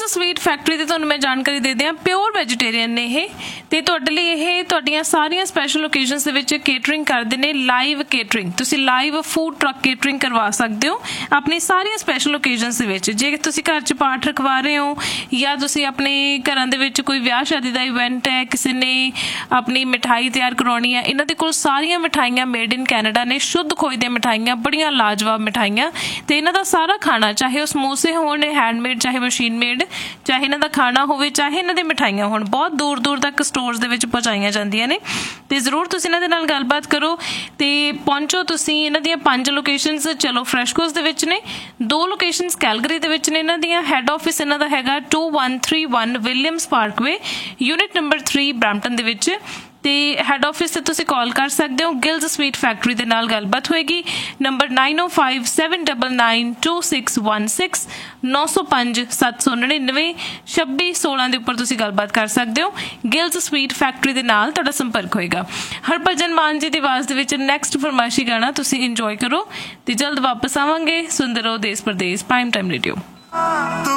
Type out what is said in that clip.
Sweet factory ਦੀ ਤੁਹਾਨੂੰ ਮੈਂ ਜਾਣਕਾਰੀ ਦੇ ਦਿਆਂ। ਪਿਓਰ ਵੈਜੀਟੇਰੀਅਨ ਨੇ ਇਹ, ਤੇ ਤੁਹਾਡੇ ਲਈ ਇਹ ਤੁਹਾਡੀਆਂ ਸਾਰੀਆਂ ਸਪੈਸ਼ਲ ਓਕੇਜ਼ਨਸ ਦੇ ਵਿੱਚ ਕੇਟਰਿੰਗ ਕਰਦੇ ਨੇ। ਲਾਈਵ ਕੇਟਰਿੰਗ, ਤੁਸੀਂ ਲਾਈਵ ਫੂਡ ਟਰੱਕ ਕੇਟਰਿੰਗ ਕਰਵਾ ਸਕਦੇ ਹੋ ਆਪਣੀ ਸਾਰੀਆਂ ਸਪੈਸ਼ਲ ਓਕੇਜ਼ਨਸ ਦੇ ਵਿੱਚ। ਜੇ ਤੁਸੀਂ ਘਰ 'ਚ ਪਾਠ ਰਖਵਾ ਰਹੇ ਹੋ ਜਾਂ ਤੁਸੀਂ ਆਪਣੇ ਘਰਾਂ ਦੇ ਵਿੱਚ ਕੋਈ ਵਿਆਹ ਸ਼ਾਦੀ ਦਾ ਇਵੈਂਟ ਹੈ, ਕਿਸੇ ਨੇ ਆਪਣੀ ਮਿਠਾਈ ਤਿਆਰ ਕਰਵਾਉਣੀ ਹੈ, ਇਹਨਾਂ ਦੇ ਕੋਲ ਸਾਰੀਆਂ ਮਿਠਾਈਆਂ ਮੇਡ ਇਨ ਕੈਨੇਡਾ ਨੇ, ਸ਼ੁੱਧ ਖੋਏ ਦੀਆਂ ਮਿਠਾਈਆਂ, ਬੜੀਆਂ ਲਾਜਵਾਬ ਮਿਠਾਈਆਂ। ਤੇ ਇਹਨਾਂ ਦਾ ਸਾਰਾ ਖਾਣਾ, ਚਾਹੇ ਉਹ ਸਮੋਸੇ ਹੋਣ ਹੈਂਡਮੇਡ, ਚਾਹੇ ਮਸ਼ੀਨ ਮੇਡ, ਚਾਹੇ ਇਹਨਾਂ ਦਾ ਖਾਣਾ ਹੋਵੇ, ਚਾਹੇ ਇਹਨਾਂ ਦੀ ਮਿਠਾਈਆਂ ਹੋਣ, ਬਹੁਤ ਦੂਰ ਦੂਰ ਤੱਕ ਸਟੋਰਸ ਦੇ ਵਿੱਚ ਪਹੁੰਚਾਈਆਂ ਜਾਂਦੀਆਂ ਨੇ। ਤੇ ਜ਼ਰੂਰ ਤੁਸੀਂ ਇਹਨਾਂ ਦੇ ਨਾਲ ਗੱਲਬਾਤ ਕਰੋ ਤੇ ਪਹੁੰਚੋ ਤੁਸੀਂ। ਇਹਨਾਂ ਦੀਆਂ 5 ਲੋਕੇਸ਼ਨਸ ਚਲੋ ਫਰੈਸ਼ ਕੋਸਟ ਦੇ ਵਿੱਚ ਨੇ, 2 ਲੋਕੇਸ਼ਨਸ ਕੈਲਗਰੀ ਦੇ ਵਿੱਚ ਨੇ। ਇਹਨਾਂ ਦੀਆਂ ਹੈੱਡ ਆਫਿਸ ਇਹਨਾਂ ਦਾ ਹੈਗਾ 2131 Williams Parkway, unit number 3 Brampton ਦੇ ਵਿੱਚ। ਤੇ ਹੈੱਡ ਆਫਿਸ ਤੇ ਤੁਸੀਂ ਕਾਲ ਕਰ ਸਕਦੇ ਹੋ। ਗਿਲਜ਼ ਸਵੀਟ ਫੈਕਟਰੀ ਦੇ ਨਾਲ ਗੱਲਬਾਤ ਹੋਏਗੀ। ਨੰਬਰ 9057992616 905-799-2616 ਦੇ ਉੱਪਰ ਤੁਸੀਂ ਗੱਲਬਾਤ ਕਰ ਸਕਦੇ ਹੋ। ਗਿਲਜ਼ ਸਵੀਟ ਫੈਕਟਰੀ ਦੇ ਨਾਲ ਤੁਹਾਡਾ ਸੰਪਰਕ ਹੋਏਗਾ। ਹਰਭਜਨ ਮਾਨ ਜੀ ਦੀ ਆਵਾਜ਼ ਦੇ ਵਿੱਚ ਨੈਕਸਟ ਫਰਮਾਇਸ਼ੀ ਗਾਣਾ ਤੁਸੀਂ ਇੰਜੋਏ ਕਰੋ ਤੇ ਜਲਦ ਵਾਪਸ ਆਵਾਂਗੇ। ਸੁਣਦੇ ਰਹੋ ਦੇਸ਼ ਪ੍ਰਦੇਸ਼ ਪ੍ਰਾਈਮ ਟਾਈਮ ਰੇਡੀਓ।